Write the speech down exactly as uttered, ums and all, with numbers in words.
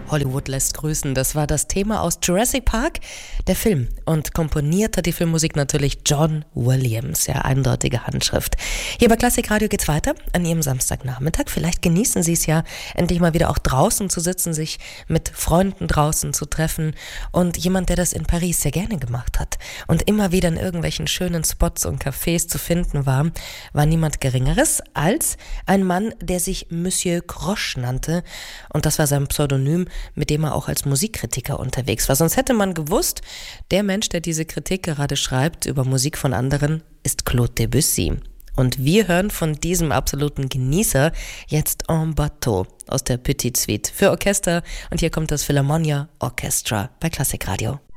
Hollywood lässt grüßen. Das war das Thema aus Jurassic Park, der Film. Und komponiert hat die Filmmusik natürlich John Williams. Ja, eindeutige Handschrift. Hier bei Klassikradio geht's weiter an Ihrem Samstagnachmittag. Vielleicht genießen Sie es ja, endlich mal wieder auch draußen zu sitzen, sich mit Freunden draußen zu treffen. Und jemand, der das in Paris sehr gerne gemacht hat und immer wieder in irgendwelchen schönen Spots und Cafés zu finden war, war niemand Geringeres als ein Mann, der sich Monsieur Grosch nannte. Und das war sein Pseudonym, mit dem er auch als Musikkritiker unterwegs war. Sonst hätte man gewusst, der Mensch, der diese Kritik gerade schreibt über Musik von anderen, ist Claude Debussy. Und wir hören von diesem absoluten Genießer jetzt En Bateau aus der Petite Suite für Orchester. Und hier kommt das Philharmonia Orchestra bei Klassikradio.